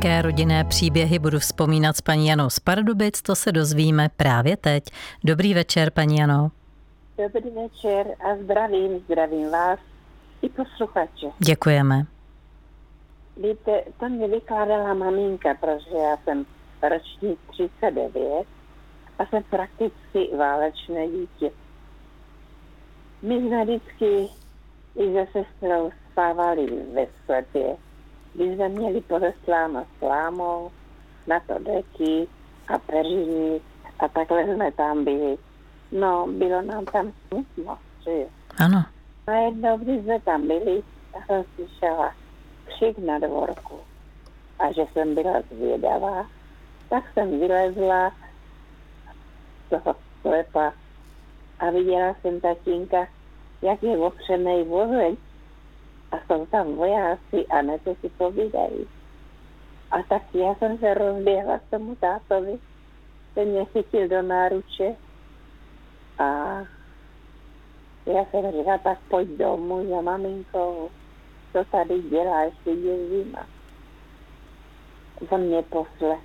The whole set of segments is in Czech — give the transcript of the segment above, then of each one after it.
Jaké rodinné příběhy budu vzpomínat s paní Janou z Pardubic, to se dozvíme právě teď. Dobrý večer, paní Jano. Dobrý večer a zdravím vás i posluchače. Děkujeme. Víte, to mě vykládala maminka, protože já jsem ročník 39 a jsem prakticky válečné dítě. My jsme vždycky i se sestrou spávali ve sklepě, kdy jsme měli podesláno slámou, na to deky a peřiny a takhle jsme tam byli. No, bylo nám tam smutno, že jo. Ano. Najednou, když jsme tam byli, tak jsem slyšela křik na dvorku. A že jsem byla zvědavá, tak jsem vylezla z toho sklepa a viděla jsem tatínka, jak je opřenej vozeň. A jsou tam vojáci a ne to si povídají. A tak já jsem se rozběhla k tomu tátovi, ten mě chytil do náruče a já jsem říkala, tak pojď domů za maminkou, co tady dělá, ještě je zima. On mě poslech.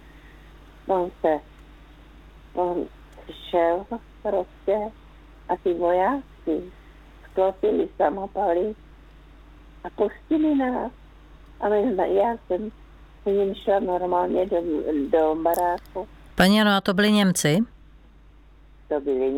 On šel prostě a ty vojáci sklopili samopaly a pustili nás. A já jsem s ním šla normálně do baráku. Paní Jano, a to byli Němci? To byli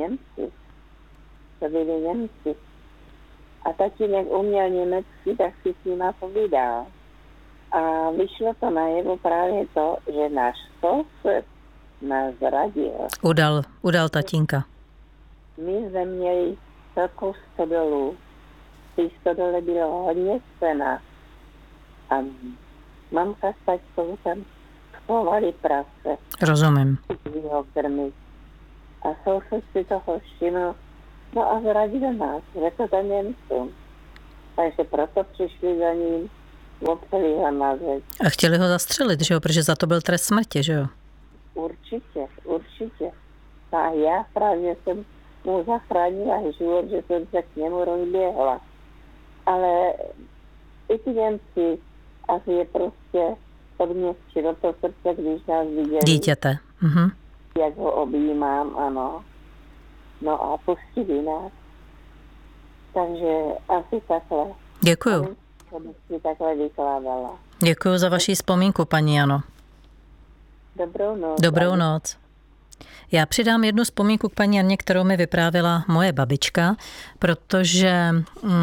Němci. A tatínek uměl německy, tak si s nima povídal. A vyšlo to najevo právě to, že náš soused nás zradil. Udal tatínka. My jsme měli velkou stodolu. V té stodole bylo hodně sena. A mamka s taťkou tam schovali prase. Rozumím. Ho krmit. A soused si toho všiml. No a zradil nás, řekl to Němcům. Takže proto přišli za ním, opřeli ho na zeď. A chtěli ho zastřelit, že jo? Protože za to byl trest smrti, že jo? Určitě. A já právě jsem mu zachránila život, že jsem se k němu rozběhla. Ale i ty Němci asi je prostě odměstčilo to srdce, když nás viděli. Dítěte. Mhm. Jak ho objímám, ano. No a pustili nás. Takže asi takhle. Děkuju. To bych si takhle vykládala. Děkuju za vaši vzpomínku, paní Jano. Dobrou noc. Dobrou noc. Já přidám jednu vzpomínku k paní Janě, kterou mi vyprávěla moje babička, protože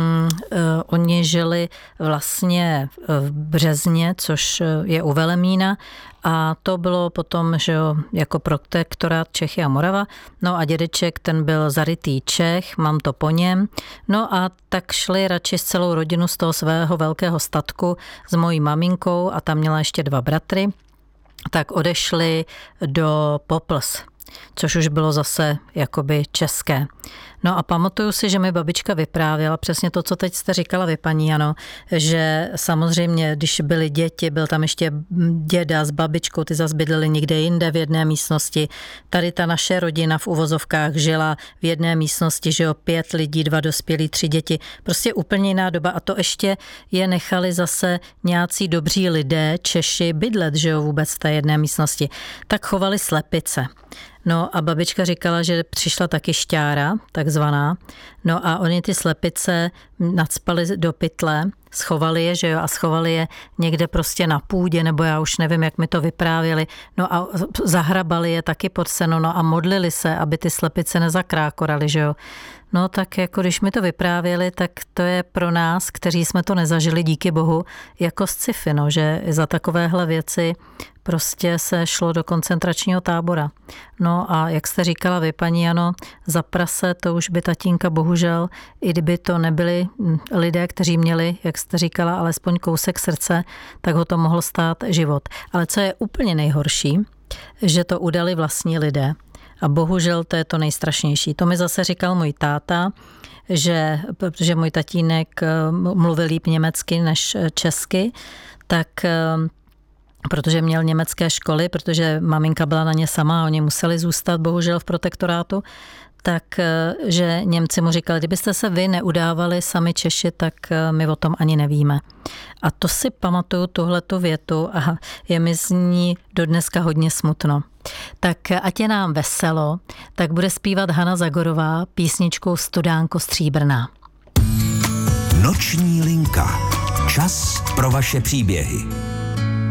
oni žili vlastně v Březně, což je u Velemína, a to bylo potom, že jo, jako protektorát Čechy a Morava. No a dědeček, ten byl zarytý Čech, mám to po něm. No a tak šli radši s celou rodinu z toho svého velkého statku s mojí maminkou a tam měla ještě 2 bratry, tak odešli do Popls, což už bylo zase jakoby české. No a pamatuju si, že mi babička vyprávěla přesně to, co teď jste říkala vy, paní Jano, že samozřejmě, když byly děti, byl tam ještě děda s babičkou, ty zase bydleli někde jinde v jedné místnosti. Tady ta naše rodina v uvozovkách žila v jedné místnosti, že jo, 5 lidí, 2 dospělí, 3 děti. Prostě úplně jiná doba a to ještě je nechali zase nějací dobří lidé, Češi, bydlet, že jo, vůbec v té jedné místnosti. Tak chovali slepice. No a babička říkala, že přišla taky šťára, takzvaná. No a oni ty slepice nacpali do pytle, schovali je, že jo, a schovali je někde prostě na půdě, nebo já už nevím, jak mi to vyprávěli. No a zahrabali je taky pod seno, no a modlili se, aby ty slepice nezakrákoraly, že jo. No tak jako když mi to vyprávěli, tak to je pro nás, kteří jsme to nezažili, díky bohu, jako sci-fi, no, že za takovéhle věci prostě se šlo do koncentračního tábora. No a jak jste říkala vy, paní Jano, za prase to už by tatínka bohužel, i kdyby to nebyli lidé, kteří měli, jak jste říkala, alespoň kousek srdce, tak ho to mohl stát život. Ale co je úplně nejhorší, že to udali vlastní lidé. A bohužel to je to nejstrašnější. To mi zase říkal můj táta, že protože můj tatínek mluvil líp německy než česky, tak protože měl německé školy, protože maminka byla na ně sama a oni museli zůstat bohužel v protektorátu, tak že Němci mu říkali, kdybyste se vy neudávali sami Češi, tak my o tom ani nevíme. A to si pamatuju, tuhletu větu, a je mi z ní dodneska hodně smutno. Tak ať je nám veselo, tak bude zpívat Hana Zagorová písničkou Studánko stříbrná. Noční linka. Čas pro vaše příběhy.